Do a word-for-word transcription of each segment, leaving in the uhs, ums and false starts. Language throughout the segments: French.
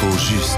L'info juste.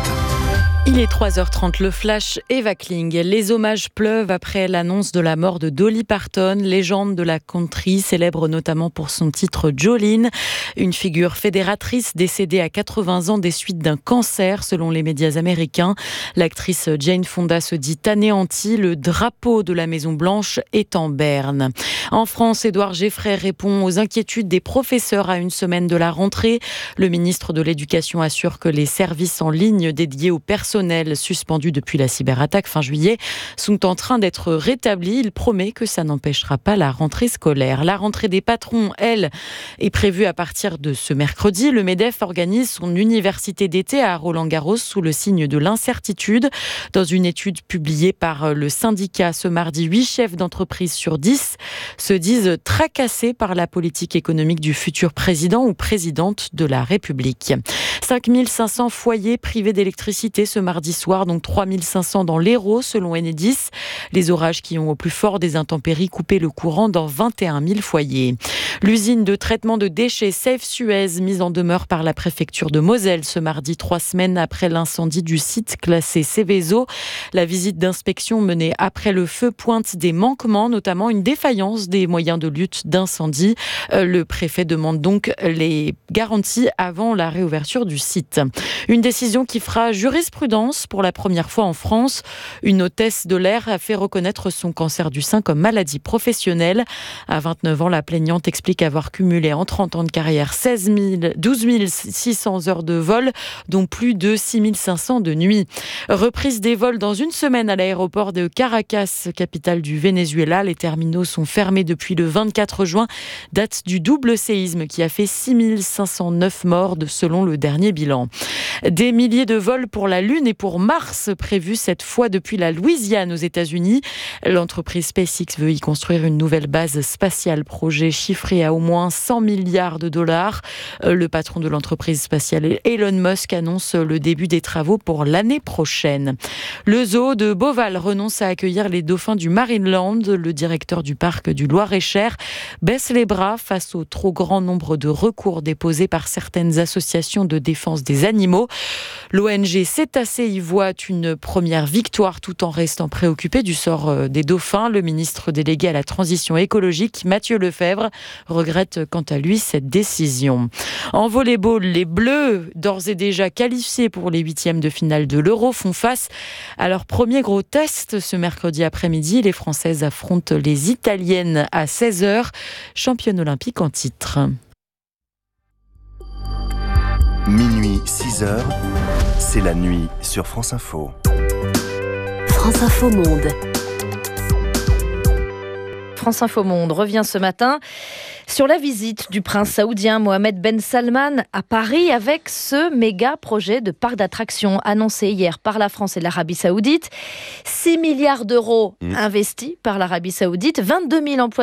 Il est trois heures trente, le flash Eva Kling. Les hommages pleuvent après l'annonce de la mort de Dolly Parton, légende de la country, célèbre notamment pour son titre Jolene, une figure fédératrice décédée à quatre-vingts ans des suites d'un cancer, selon les médias américains. L'actrice Jane Fonda se dit anéantie, le drapeau de la Maison Blanche est en berne. En France, Édouard Geffray répond aux inquiétudes des professeurs à une semaine de la rentrée. Le ministre de l'Éducation assure que les services en ligne dédiés aux personnels suspendus depuis la cyberattaque fin juillet sont en train d'être rétablis. Il promet que ça n'empêchera pas la rentrée scolaire. La rentrée des patrons, elle, est prévue à partir de ce mercredi. Le MEDEF organise son université d'été à Roland-Garros sous le signe de l'incertitude. Dans une étude publiée par le syndicat ce mardi, huit chefs d'entreprise sur dix se disent tracassés par la politique économique du futur président ou présidente de la République. cinq mille cinq cents foyers privés d'électricité ce mardi soir, donc trois mille cinq cents dans l'Hérault selon Enedis. Les orages qui ont au plus fort des intempéries coupé le courant dans vingt et un mille foyers. L'usine de traitement de déchets Safe Suez, mise en demeure par la préfecture de Moselle ce mardi, trois semaines après l'incendie du site classé Seveso. La visite d'inspection menée après le feu pointe des manquements, notamment une défaillance des moyens de lutte d'incendie. Le préfet demande donc les garanties avant la réouverture du site. Une décision qui fera jurisprudence pour la première fois en France. Une hôtesse de l'air a fait reconnaître son cancer du sein comme maladie professionnelle. À vingt-neuf ans, la plaignante explique avoir cumulé en trente ans de carrière seize mille, douze mille six cents heures de vol, dont plus de six mille cinq cents de nuit. Reprise des vols dans une semaine à l'aéroport de Caracas, capitale du Venezuela. Les terminaux sont fermés depuis le vingt-quatre juin, date du double séisme qui a fait six mille cinq cent neuf morts selon le dernier bilan. Des milliers de vols pour la Lune et pour Mars prévus cette fois depuis la Louisiane aux États-Unis. L'entreprise SpaceX veut y construire une nouvelle base spatiale, projet chiffré à au moins cent milliards de dollars. Le patron de l'entreprise spatiale Elon Musk annonce le début des travaux pour l'année prochaine. Le zoo de Beauval renonce à accueillir les dauphins du Marineland. Le directeur du parc du Loir-et-Cher baisse les bras face au trop grand nombre de recours déposés par certaines associations de défense des animaux. L'O N G Cétacés y voit une première victoire tout en restant préoccupé du sort des dauphins. Le ministre délégué à la transition écologique, Mathieu Lefebvre, regrette quant à lui cette décision. En volley-ball, les Bleus, d'ores et déjà qualifiés pour les huitièmes de finale de l'Euro, font face à leur premier gros test ce mercredi après-midi. Les Françaises affrontent les Italiennes à seize heures, championnes olympiques en titre. Minuit, six heures, c'est la nuit sur France Info. France Info Monde. France Info Monde revient ce matin sur la visite du prince saoudien Mohammed Ben Salman à Paris avec ce méga projet de parc d'attractions annoncé hier par la France et l'Arabie Saoudite. six milliards d'euros mmh. investis par l'Arabie Saoudite, vingt-deux mille emplois